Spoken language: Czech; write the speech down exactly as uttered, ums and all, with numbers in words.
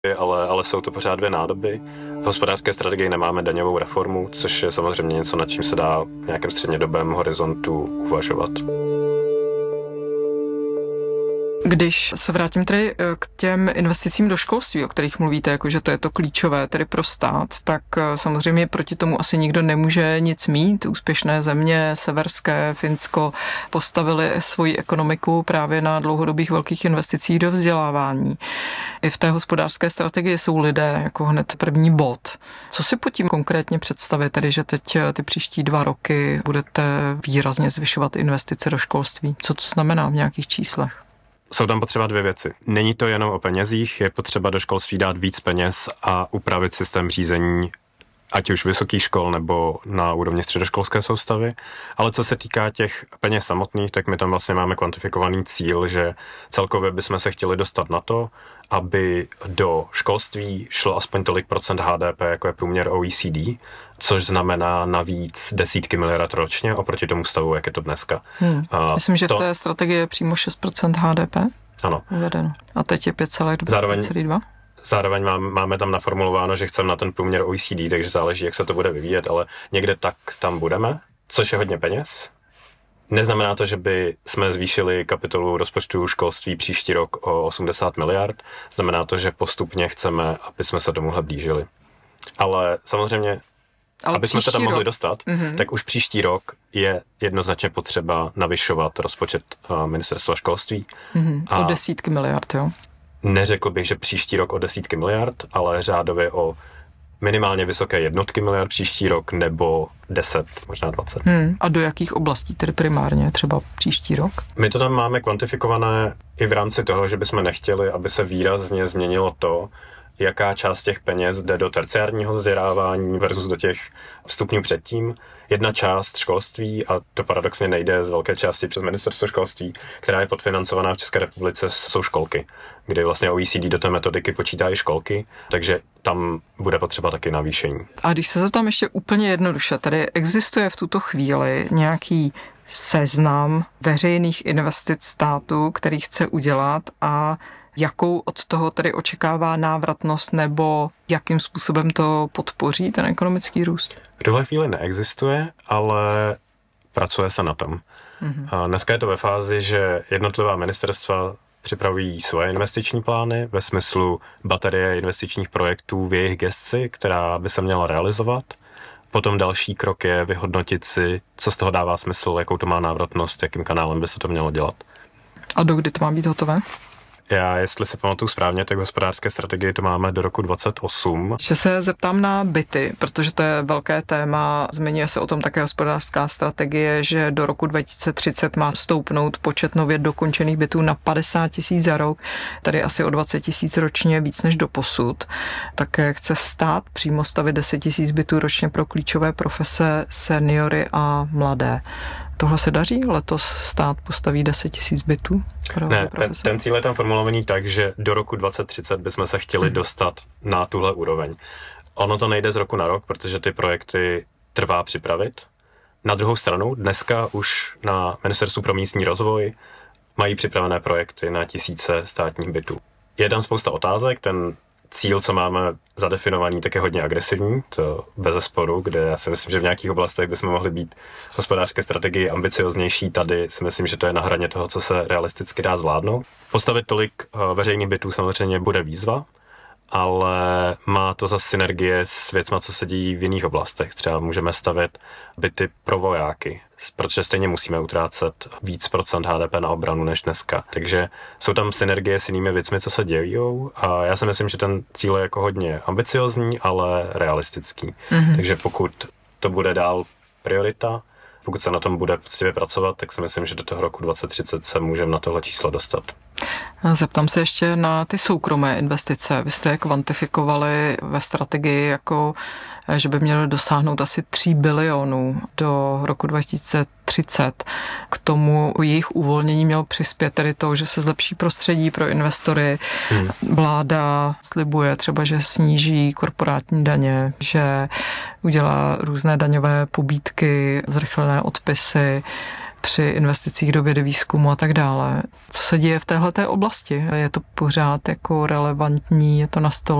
ale, ale jsou to pořád dvě nádoby. V hospodářské strategii nemáme daňovou reformu, což je samozřejmě něco, nad čím se dá v nějakém střednědobém horizontu uvažovat. Když se vrátím tedy k těm investicím do školství, o kterých mluvíte, jako že to je to klíčové tedy pro stát, tak samozřejmě proti tomu asi nikdo nemůže nic mít. Úspěšné země, severské, Finsko, postavili svoji ekonomiku právě na dlouhodobých velkých investicích do vzdělávání. I v té hospodářské strategii jsou lidé jako hned první bod. Co si pod tím konkrétně představit, tedy že teď ty příští dva roky budete výrazně zvyšovat investice do školství? Co to znamená v nějakých číslech? Jsou tam potřeba dvě věci. Není to jenom o penězích, je potřeba do školství dát víc peněz a upravit systém řízení, ať už vysokých škol nebo na úrovni středoškolské soustavy. Ale co se týká těch peněz samotných, tak my tam vlastně máme kvantifikovaný cíl, že celkově bychom se chtěli dostat na to, aby do školství šlo aspoň tolik procent H D P, jako je průměr O E C D, což znamená navíc desítky miliard ročně oproti tomu stavu, jak je to dneska. Hmm. Myslím, že to... v té strategii je přímo šest procent H D P ano. uvedeno. A teď je pět celá dva. Zároveň, zároveň máme, máme tam naformulováno, že chceme na ten průměr O E C D, takže záleží, jak se to bude vyvíjet, ale někde tak tam budeme, což je hodně peněz. Neznamená to, že by jsme zvýšili kapitolu rozpočtu školství příští rok o osmdesát miliard. Znamená to, že postupně chceme, aby jsme se tomuhle blížili. Ale samozřejmě, Ale aby jsme se tam mohli rok. dostat, mm-hmm. tak už příští rok je jednoznačně potřeba navyšovat rozpočet uh, ministerstva školství. Mm-hmm. O desítky miliard, jo? Neřekl bych, že příští rok o desítky miliard, ale řádově o minimálně vysoké jednotky miliard příští rok nebo deset, možná dvacet. Hmm. A do jakých oblastí tedy primárně třeba příští rok? My to tam máme kvantifikované i v rámci toho, že bychom nechtěli, aby se výrazně změnilo to, jaká část těch peněz jde do terciárního vzdělávání versus do těch stupňů předtím. Jedna část školství, a to paradoxně nejde z velké části přes ministerstvo školství, která je podfinancovaná v České republice, jsou školky, kdy vlastně O E C D do té metodiky počítá i školky, takže tam bude potřeba taky navýšení. A když se zeptám ještě úplně jednoduše, tady existuje v tuto chvíli nějaký seznam veřejných investic státu, který chce udělat a jakou od toho tedy očekává návratnost nebo jakým způsobem to podpoří ten ekonomický růst? V tuhle chvíli neexistuje, ale pracuje se na tom. Mm-hmm. Dneska je to ve fázi, že jednotlivá ministerstva připravují svoje investiční plány ve smyslu baterie investičních projektů v jejich gesci, která by se měla realizovat. Potom další krok je vyhodnotit si, co z toho dává smysl, jakou to má návratnost, jakým kanálem by se to mělo dělat. A dokdy to má být hotové? Já, jestli se pamatuju správně, tak v hospodářské strategii to máme do roku dvacet osm. Ještě se zeptám na byty, protože to je velké téma. Zmiňuje se o tom také hospodářská strategie, že do roku dva tisíce třicet má stoupnout počet nově dokončených bytů na padesát tisíc za rok, tady asi o dvacet tisíc ročně, víc než doposud. Také chce stát přímo stavit deset tisíc bytů ročně pro klíčové profese, seniory a mladé. Tohle se daří? Letos stát postaví deset tisíc bytů? Ne, ten, ten cíl je tam formulovaný tak, že do roku dvacet třicet bychom se chtěli hmm. dostat na tuhle úroveň. Ono to nejde z roku na rok, protože ty projekty trvá připravit. Na druhou stranu, dneska už na Ministerstvu pro místní rozvoj mají připravené projekty na tisíce státních bytů. Je tam spousta otázek, ten cíl, co máme zadefinovaný, tak je hodně agresivní, to bezesporu, kde já si myslím, že v nějakých oblastech bychom mohli být v hospodářské strategii ambicioznější. Tady si myslím, že to je na hraně toho, co se realisticky dá zvládnout. Postavit tolik veřejných bytů samozřejmě bude výzva, ale má to zase synergie s věcma, co se dějí v jiných oblastech. Třeba můžeme stavět byty pro vojáky, protože stejně musíme utrácet víc procent H D P na obranu než dneska. Takže jsou tam synergie s jinými věcmi, co se dějí, a já si myslím, že ten cíl je jako hodně ambiciozní, ale realistický. Mm-hmm. Takže pokud to bude dál priorita, pokud se na tom bude poctivě pracovat, tak si myslím, že do toho roku dvacet třicet se můžeme na tohle číslo dostat. Zeptám se ještě na ty soukromé investice. Vy jste je kvantifikovali ve strategii jako, že by měly dosáhnout asi tři bilionů do roku dva tisíce třicet. K tomu jejich uvolnění mělo přispět tedy to, že se zlepší prostředí pro investory. Hmm. Vláda slibuje třeba, že sníží korporátní daně, že udělá různé daňové pobídky, zrychlené odpisy. při investicích do vědy, výzkumu a tak dále. Co se děje v téhleté oblasti? Je to pořád jako relevantní, je to na stole?